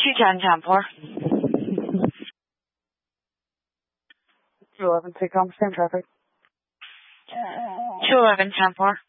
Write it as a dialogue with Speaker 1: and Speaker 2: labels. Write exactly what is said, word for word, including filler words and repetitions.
Speaker 1: two ten, ten four.
Speaker 2: two eleven, take on same traffic.
Speaker 1: two eleven, ten four.